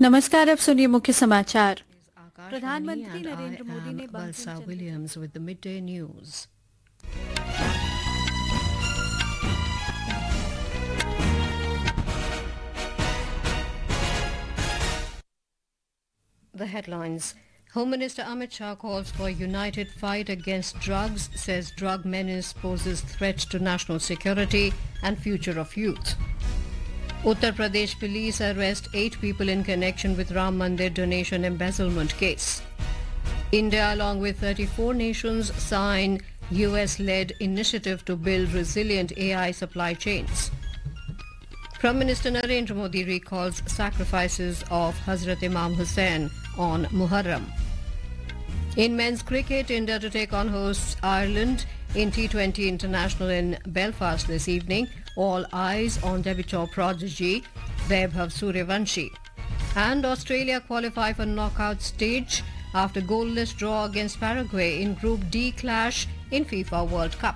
नमस्कार, अब सुनिए मुख्य समाचार। प्रधानमंत्री नरेंद्र मोदी ने Balsa Williams with the midday news. The headlines. Home Minister Amit Shah calls for a united fight against drugs, says drug menace poses threat to national security and future of youth. Uttar Pradesh police arrest 8 people in connection with Ram Mandir donation embezzlement case. India, along with 34 nations, sign US-led initiative to build resilient AI supply chains. Prime Minister Narendra Modi recalls sacrifices of Hazrat Imam Hussain on Muharram. In men's cricket, India to take on hosts Ireland in T20 International in Belfast this evening. All eyes on debutant prodigy Vaibhav Suryavanshi. And Australia qualify for knockout stage after goalless draw against Paraguay in Group D clash in FIFA World Cup.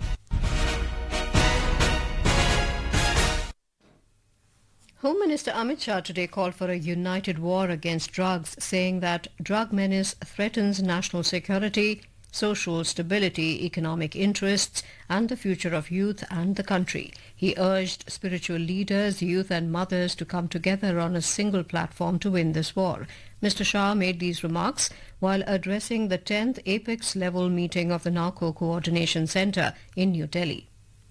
Home Minister Amit Shah today called for a united war against drugs, saying that drug menace threatens national security, social stability, economic interests, and the future of youth and the country. He urged spiritual leaders, youth and mothers to come together on a single platform to win this war. Mr. Shah made these remarks while addressing the 10th apex-level meeting of the Narco Coordination Centre in New Delhi.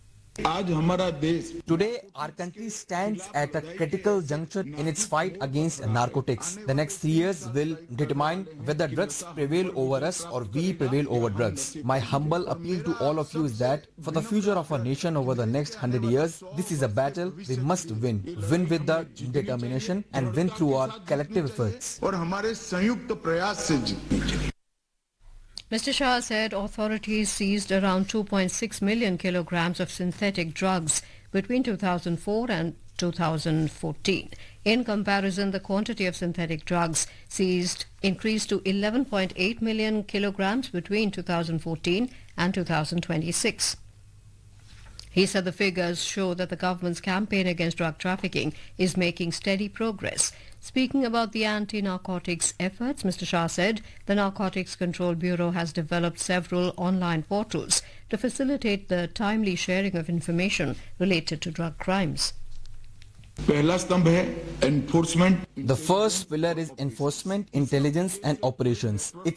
Today, our country stands at a critical juncture in its fight against narcotics. The next 3 years will determine whether drugs prevail over us or we prevail over drugs. My humble appeal to all of you is that for the future of our nation over the next 100 years, this is a battle we must win. Win with the determination and win through our collective efforts. Mr. Shah said authorities seized around 2.6 million kilograms of synthetic drugs between 2004 and 2014. In comparison, the quantity of synthetic drugs seized increased to 11.8 million kilograms between 2014 and 2026. He said the figures show that the government's campaign against drug trafficking is making steady progress. Speaking about the anti-narcotics efforts, Mr. Shah said the Narcotics Control Bureau has developed several online portals to facilitate the timely sharing of information related to drug crimes. The first pillar is enforcement, intelligence and operations. It